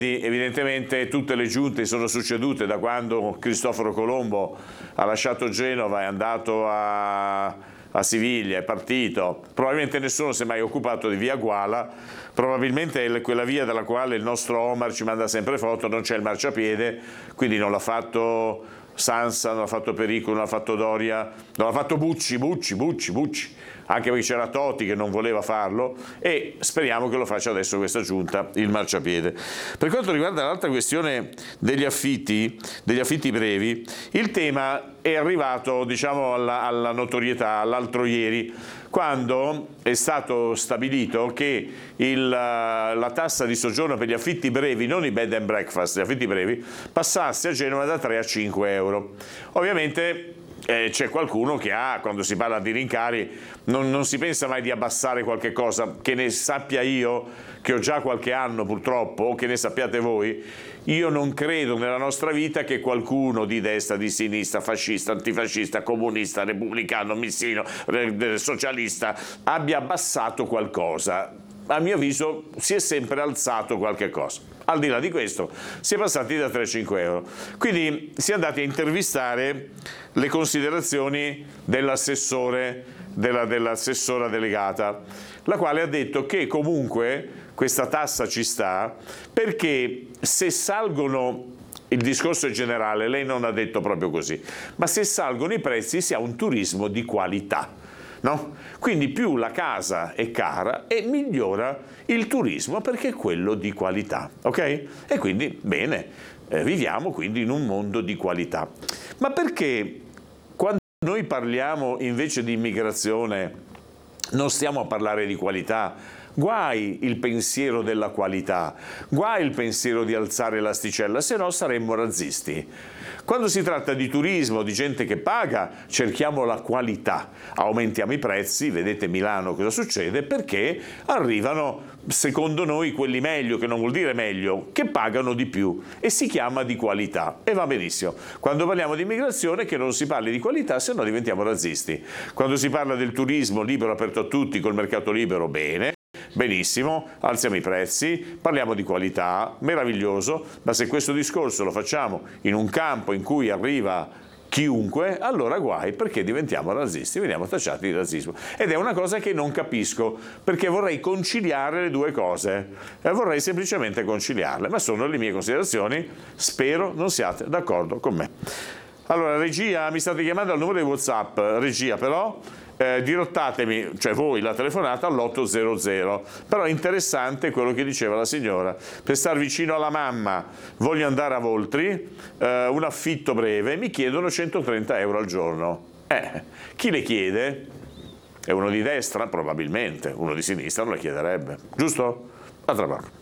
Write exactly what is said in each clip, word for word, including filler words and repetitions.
Evidentemente tutte le giunte sono succedute da quando Cristoforo Colombo ha lasciato Genova, è andato a, a Siviglia, è partito. Probabilmente nessuno si è mai occupato di via Guala, probabilmente è quella via dalla quale il nostro Omar ci manda sempre foto, non c'è il marciapiede, quindi non l'ha fatto Sansa, non l'ha fatto Perico, non l'ha fatto Doria, non l'ha fatto Bucci, Bucci, Bucci, Bucci, anche perché c'era Toti che non voleva farlo, e speriamo che lo faccia adesso questa giunta, il marciapiede. Per quanto riguarda l'altra questione degli affitti, degli affitti brevi, il tema è arrivato, diciamo, alla, alla notorietà l'altro ieri, quando è stato stabilito che il, la tassa di soggiorno per gli affitti brevi, non i bed and breakfast, gli affitti brevi, passasse a Genova da tre a cinque euro. Ovviamente eh, c'è qualcuno che ha, quando si parla di rincari, non, non si pensa mai di abbassare qualche cosa, che ne sappia io, che ho già qualche anno purtroppo, o che ne sappiate voi. Io non credo nella nostra vita che qualcuno di destra, di sinistra, fascista, antifascista, comunista, repubblicano, missino, socialista abbia abbassato qualcosa. A mio avviso si è sempre alzato qualche cosa. Al di là di questo si è passati da tre a cinque euro. Quindi si è andati a intervistare le considerazioni dell'assessore, della, dell'assessora delegata, la quale ha detto che comunque questa tassa ci sta perché se salgono, il discorso è generale, lei non ha detto proprio così, ma se salgono i prezzi si ha un turismo di qualità. No? Quindi più la casa è cara e migliora il turismo perché è quello di qualità, ok? E quindi bene, eh, viviamo quindi in un mondo di qualità. Ma perché quando noi parliamo invece di immigrazione non stiamo a parlare di qualità? Guai il pensiero della qualità, guai il pensiero di alzare l'asticella, se no saremmo razzisti. Quando si tratta di turismo, di gente che paga, cerchiamo la qualità, aumentiamo i prezzi, vedete Milano cosa succede, perché arrivano, secondo noi, quelli meglio, che non vuol dire meglio, che pagano di più e si chiama di qualità e va benissimo. Quando parliamo di immigrazione che non si parli di qualità, se no diventiamo razzisti. Quando si parla del turismo libero, aperto a tutti, col mercato libero, bene. Benissimo, alziamo i prezzi, parliamo di qualità, meraviglioso, ma se questo discorso lo facciamo in un campo in cui arriva chiunque, allora guai, perché diventiamo razzisti, veniamo tacciati di razzismo. Ed è una cosa che non capisco, perché vorrei conciliare le due cose, e vorrei semplicemente conciliarle, ma sono le mie considerazioni, spero non siate d'accordo con me. Allora, regia, mi state chiamando al numero di WhatsApp, regia però, Eh, dirottatemi, cioè voi, la telefonata all'ottocento, però è interessante quello che diceva la signora, per star vicino alla mamma voglio andare a Voltri, eh, un affitto breve, mi chiedono centotrenta euro al giorno. Eh, chi le chiede? È uno di destra? Probabilmente, uno di sinistra non le chiederebbe, giusto? A tra poco.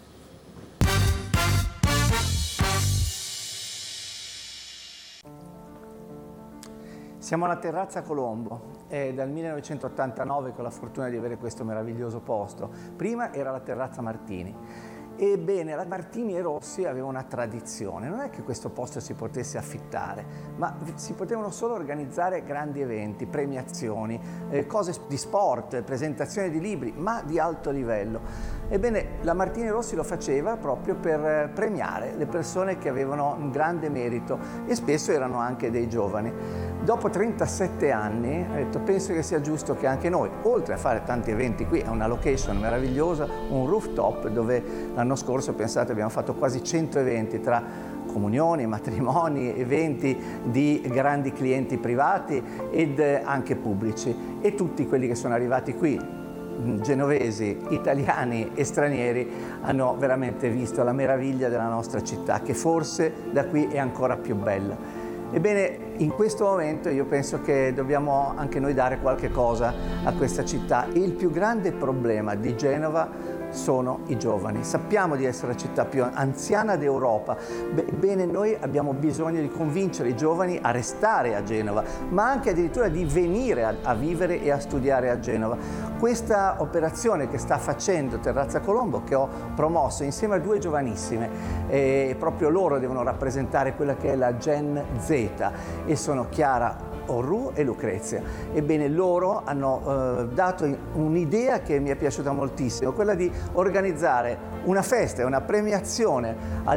Siamo alla Terrazza Colombo, è dal millenovecentottantanove che ho la fortuna di avere questo meraviglioso posto. Prima era la Terrazza Martini. Ebbene, la Martini e Rossi aveva una tradizione, non è che questo posto si potesse affittare, ma si potevano solo organizzare grandi eventi, premiazioni, eh, cose di sport, presentazioni di libri, ma di alto livello. Ebbene, la Martini e Rossi lo faceva proprio per premiare le persone che avevano un grande merito e spesso erano anche dei giovani. Dopo trentasette anni ho detto, penso che sia giusto che anche noi, oltre a fare tanti eventi qui, è una location meravigliosa, un rooftop dove l'anno scorso, pensate, abbiamo fatto quasi cento eventi tra comunioni, matrimoni, eventi di grandi clienti privati ed anche pubblici, e tutti quelli che sono arrivati qui, genovesi, italiani e stranieri, hanno veramente visto la meraviglia della nostra città, che forse da qui è ancora più bella. Ebbene, in questo momento io penso che dobbiamo anche noi dare qualche cosa a questa città. Il più grande problema di Genova sono i giovani. Sappiamo di essere la città più anziana d'Europa. Bene, noi abbiamo bisogno di convincere i giovani a restare a Genova, ma anche addirittura di venire a, a vivere e a studiare a Genova. Questa operazione che sta facendo Terrazza Colombo, che ho promosso insieme a due giovanissime, e proprio loro devono rappresentare quella che è la Gen Z, e sono Chiara Orru e Lucrezia. Ebbene, loro hanno eh, dato un'idea che mi è piaciuta moltissimo, quella di organizzare una festa e una premiazione